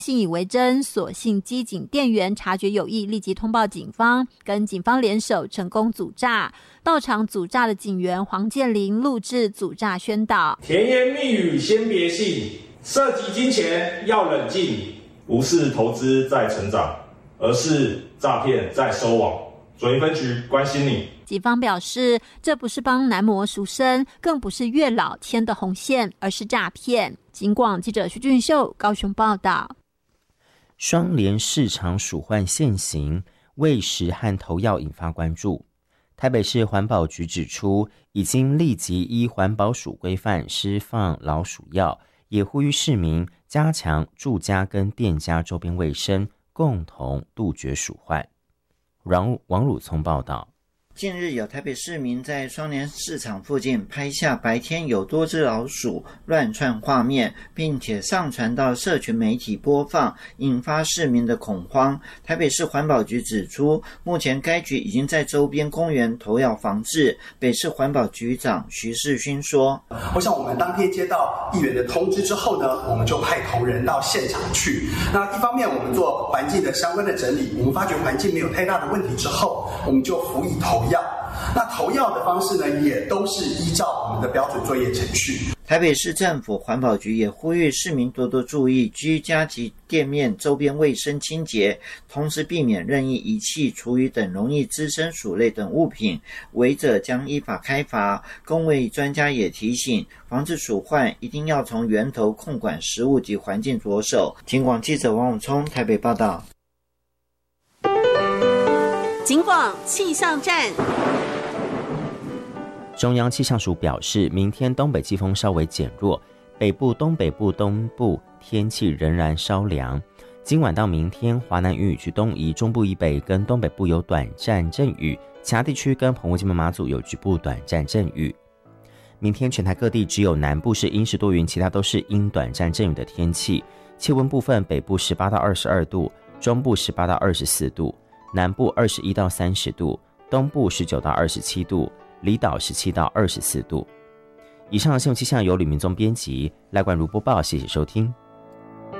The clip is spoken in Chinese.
信以为真，所幸机警店员察觉有异，立即通报警方，跟警方联手成功阻诈。到场阻诈的警员黄建林录制阻诈宣导： 甜言蜜语先别信，涉及金钱要冷静， 不是投资在成长，而是诈骗在收网。左营分局关心你。 警方表示，这不是帮男模赎身，更不是月老牵的红线，而是诈骗。警广记者徐俊秀高雄报道。 双联市场鼠患现形，喂食和投药引发关注。台北市环保局指出，已经立即依环保署规范施放老鼠药，也呼吁市民加强住家跟店家周边卫生，共同杜绝鼠患。王汝聪报道。 近日有台北市民在双联市场附近拍下白天有多只老鼠乱窜画面，并且上传到社群媒体播放，引发市民的恐慌。台北市环保局指出，目前该局已经在周边公园投药防治。北市环保局长徐世勋说： 我想我们当天接到议员的通知之后呢，我们就派同仁到现场去。那一方面我们做环境的相关的整理，我们发觉环境没有太大的问题之后，我们就辅以投药。那投药的方式呢，也都是依照我们的标准作业程序。 台北市政府环保局也呼吁市民多多注意居家及店面周边卫生清洁，同时避免任意遗弃厨余等容易滋生鼠类等物品，违者将依法开罚。公卫专家也提醒，防治鼠患一定要从源头控管食物及环境着手。警广记者王永聪台北报道。 警广气象站。 中央气象署表示，明天东北季风稍微减弱，北部、东北部、东部天气仍然稍凉。今晚到明天，华南云雨区东移，中部以北跟东北部有短暂阵雨，其他地区跟澎湖、金门、马祖有局部短暂阵雨。明天全台各地只有南部是阴时多云，其他都是阴短暂阵雨的天气。气温部分，北部18到22度，中部18到24度，南部21到30度，东部19到27度，离岛17到24度。以上的新闻气象由吕明宗编辑，赖冠如播报，谢谢收听。